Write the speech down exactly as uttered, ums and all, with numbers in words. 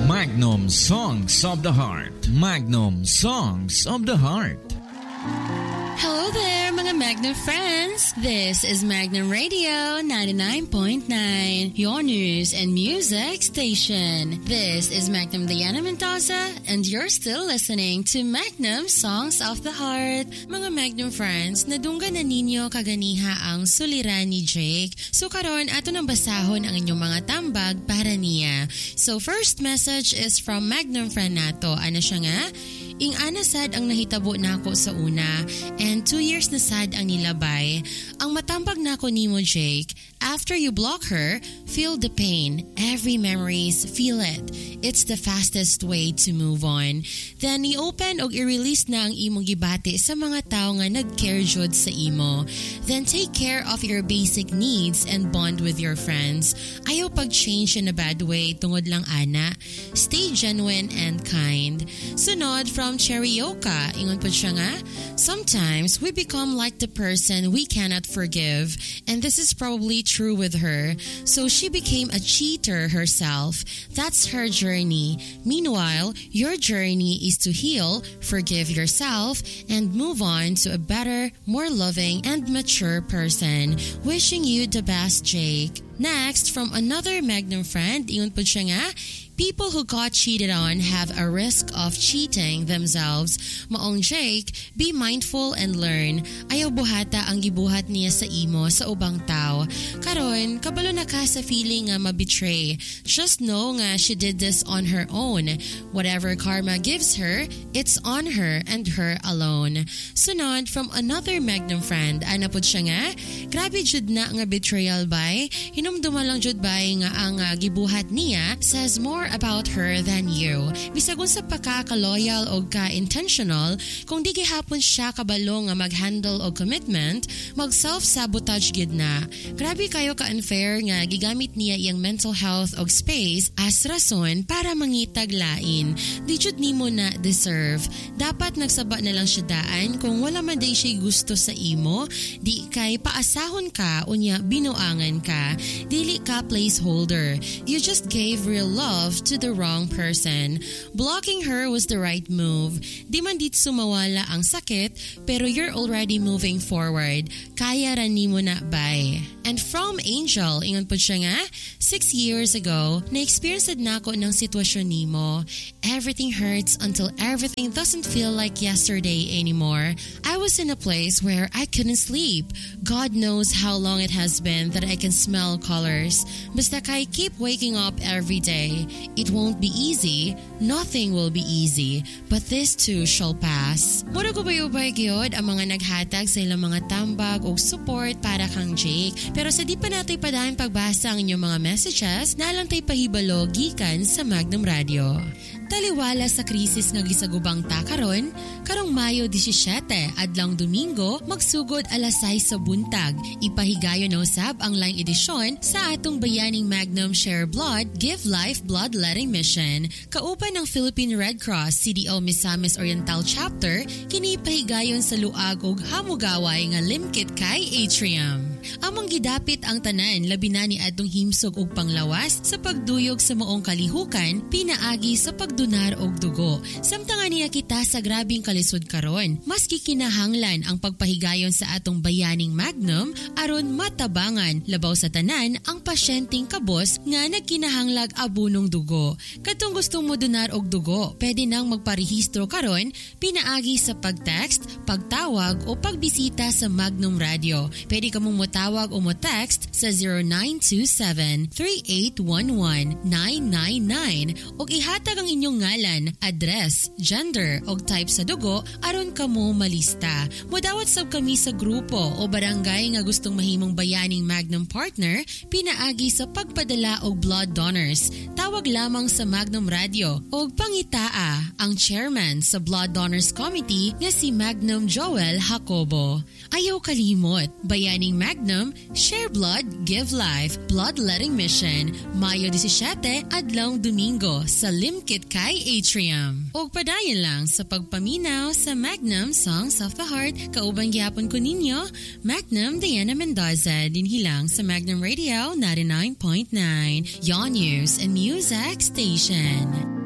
Magnum Songs of the Heart. Magnum Songs of the Heart. Hello there, mga Magnum friends! This is Magnum Radio ninety-nine point nine, your news and music station. This is Magnum Diana Mendoza, and you're still listening to Magnum Songs of the Heart. Mga Magnum friends, nadungga na ninyo kaganiha ang suliran ni Jake. So karon ato nang basahon ang inyong mga tambag para niya. So first message is from Magnum friend nato. Ano siya nga? Ing ana sad ang nahitabo nako sa una, and two years na sad ang nilabay. Ang matambag nako nimo Jake, after you block her, feel the pain. Every memories, feel it. It's the fastest way to move on. Then i-open o i-release na ang imong gibati sa mga tao nga nag-care jud sa imo. Then take care of your basic needs and bond with your friends. Ayaw pag-change in a bad way tungod lang ana. Stay genuine and kind. Sunod from Cherryoka, ingon po siya nga, sometimes we become like the person we cannot forgive, and this is probably true with her. So she became a cheater herself. That's her journey. Meanwhile, your journey is to heal, forgive yourself, and move on to a better, more loving, and mature person. Wishing you the best, Jake. Next, from another Magnum friend, ingon po siya nga, people who got cheated on have a risk of cheating themselves. Maong Jake, be mindful and learn. Ayaw buhata ang gibuhat niya sa imo sa ubang tao. Karon, kabalo na ka sa feeling nga mabetray. Just know nga she did this on her own. Whatever karma gives her, it's on her and her alone. Sunod, from another Magnum friend, ana po siya nga, grabe jud na nga betrayal bay. Hinumduman lang jud bay nga ang uh, gibuhat niya says more about her than you. Bisag sa pagka-loyal o ka-intentional, kung di gihapon siya kabalo nga mag-handle o commitment, mag-self-sabotage gid na. Grabe kayo ka-unfair nga gigamit niya iyang mental health o space as rason para mangitag lain. Di jud nimo na deserve. Dapat nagsaba na lang siya daan kung wala man day siya gusto sa imo, di kay paasahon ka unya binuangan ka. Dili ka placeholder. You just gave real love to the wrong person. Blocking her was the right move. Di man dit sumawala ang sakit, pero you're already moving forward. Kaya ran nimo na bay. And from Angel, ingon po siya nga, six years ago, na-experience na ako ng sitwasyon nimo. Everything hurts until everything doesn't feel like yesterday anymore. I was in a place where I couldn't sleep. God knows how long it has been that I can smell colors. Basta kay keep waking up every day. It won't be easy. Nothing will be easy. But this too shall pass. Mura ko bayubay gyud ang mga naghatag sa ilang mga tambag o support para kang Jake. Pero sa di pa natin padayon pagbasa ang inyong mga messages, nalang tay pahibalo gikan sa Magnum Radio. Taliwala sa krisis nga gisagubang ta karon, karong Mayo seventeen, adlang Domingo, magsugod alas sais sa buntag. Ipahigayon na usab ang line edisyon sa atong bayaning Magnum Share Blood, Give Life Bloodletting Mission. Kauban ng Philippine Red Cross C D O Misamis Oriental Chapter, kini pahigayon sa luag og hamugaway nga Limkit kay Atrium. Among gidapit ang tanan labi na ni adtong himsog og panglawas sa pagduyog sa maong kalihukan, pinaagi sa pagdunar og dugo. Samtang niya kita sa grabing kalisod karon, maski kinahanglan ang pagpahigayon sa atong bayaning Magnum aron matabangan labaw sa tanan ang pasyenteng kabos nga nagkinahanglag abunong dugo. Katong gustong mo donar og dugo, pwede nang magparehistro karon, pinaagi sa pag-text, pagtawag o pagbisita sa Magnum Radio. Pwede ka mong tawag o mo text sa zero nine two seven, three eight one one, nine nine nine o ihatag ang inyong ngalan, address, gender o type sa dugo aron kamo malista. Modawat sab kami sa grupo o barangay nga gustong mahimong bayaning Magnum partner, pinaagi sa pagpadala og blood donors. Tawag lamang sa Magnum Radio o pangitaa ang chairman sa Blood Donors Committee nga si Magnum Joel Jacobo. Ayaw kalimot, bayaning Magnum, Share Blood, Give Life, Bloodletting Mission, Mayo seventeen, adlaw Domingo sa Limkit kay Atrium. O padayon lang sa pagpaminaw sa Magnum Songs of the Heart, kaubang gyapon ko ninyo, Magnum Diana Mendoza, dinhilang sa Magnum Radio ninety-nine point nine, your news and music station.